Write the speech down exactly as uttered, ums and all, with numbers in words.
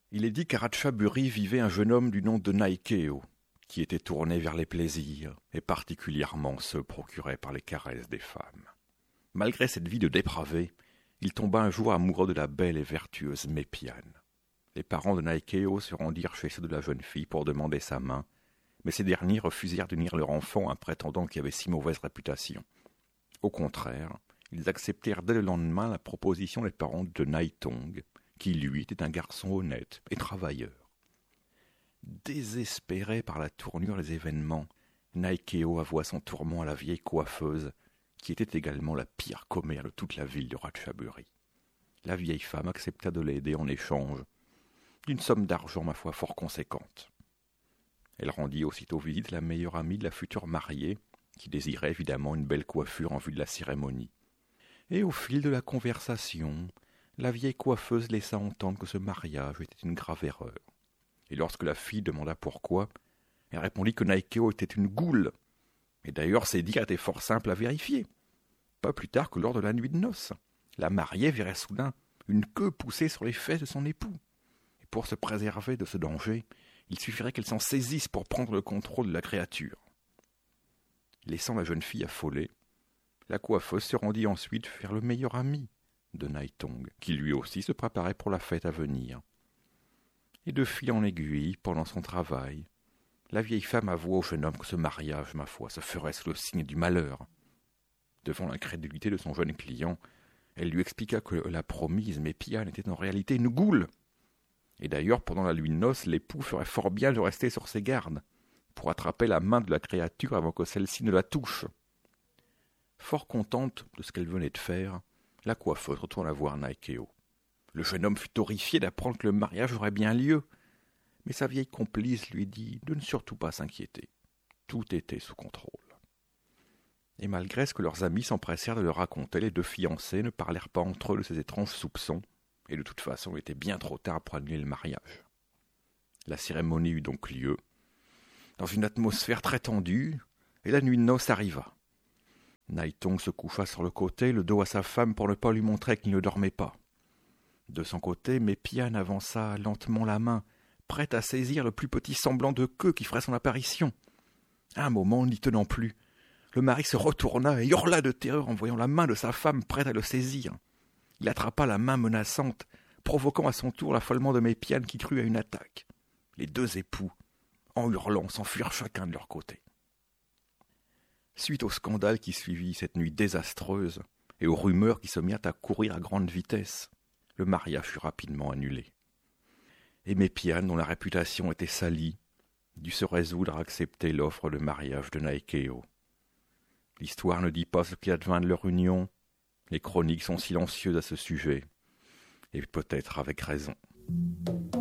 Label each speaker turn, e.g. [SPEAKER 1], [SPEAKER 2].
[SPEAKER 1] Il est dit qu'à Ratchaburi vivait un jeune homme du nom de Naikeo, qui était tourné vers les plaisirs, et particulièrement ceux procurés par les caresses des femmes. Malgré cette vie de dépravé, il tomba un jour amoureux de la belle et vertueuse Mépiane. Les parents de Naikeo se rendirent chez ceux de la jeune fille pour demander sa main, mais ces derniers refusèrent d'unir leur enfant à un prétendant qui avait si mauvaise réputation. Au contraire, ils acceptèrent dès le lendemain la proposition des parents de Naitong, qui lui était un garçon honnête et travailleur. Désespéré par la tournure des événements, Naikeo avoua son tourment à la vieille coiffeuse, qui était également la pire commère de toute la ville de Ratchaburi. La vieille femme accepta de l'aider en échange d'une somme d'argent, ma foi, fort conséquente. Elle rendit aussitôt visite à la meilleure amie de la future mariée, qui désirait évidemment une belle coiffure en vue de la cérémonie. Et au fil de la conversation, la vieille coiffeuse laissa entendre que ce mariage était une grave erreur. Et lorsque la fille demanda pourquoi, elle répondit que Naikeo était une goule. Et d'ailleurs, ces dires étaient fort simples à vérifier. Pas plus tard que lors de la nuit de noces, la mariée verrait soudain une queue pousser sur les fesses de son époux. Et pour se préserver de ce danger, il suffirait qu'elle s'en saisisse pour prendre le contrôle de la créature. Laissant la jeune fille affolée, la coiffeuse se rendit ensuite vers le meilleur ami de Naitong, qui lui aussi se préparait pour la fête à venir. Et de fil en aiguille, pendant son travail, la vieille femme avoua au jeune homme que ce mariage, ma foi, se ferait sous le signe du malheur. Devant l'incrédulité de son jeune client, elle lui expliqua que la promise Mépiane était en réalité une goule. Et d'ailleurs, pendant la nuit de noces, l'époux ferait fort bien de rester sur ses gardes, pour attraper la main de la créature avant que celle-ci ne la touche. Fort contente de ce qu'elle venait de faire, la coiffeuse retourna voir Naikeo. Le jeune homme fut horrifié d'apprendre que le mariage aurait bien lieu, mais sa vieille complice lui dit de ne surtout pas s'inquiéter. Tout était sous contrôle. Et malgré ce que leurs amis s'empressèrent de leur raconter, les deux fiancés ne parlèrent pas entre eux de ces étranges soupçons, et de toute façon il était bien trop tard pour annuler le mariage. La cérémonie eut donc lieu, dans une atmosphère très tendue, et la nuit de noces arriva. Naitong se coucha sur le côté, le dos à sa femme pour ne pas lui montrer qu'il ne dormait pas. De son côté, Mépiane avança lentement la main, prête à saisir le plus petit semblant de queue qui ferait son apparition. À un moment, n'y tenant plus, le mari se retourna et hurla de terreur en voyant la main de sa femme prête à le saisir. Il attrapa la main menaçante, provoquant à son tour l'affolement de Mépiane qui crut à une attaque. Les deux époux, en hurlant, s'enfuirent chacun de leur côté. Suite au scandale qui suivit cette nuit désastreuse et aux rumeurs qui se mirent à courir à grande vitesse, le mariage fut rapidement annulé. Et Mépiane, dont la réputation était salie, dut se résoudre à accepter l'offre de mariage de Naikeo. L'histoire ne dit pas ce qui advint de leur union, les chroniques sont silencieuses à ce sujet, et peut-être avec raison.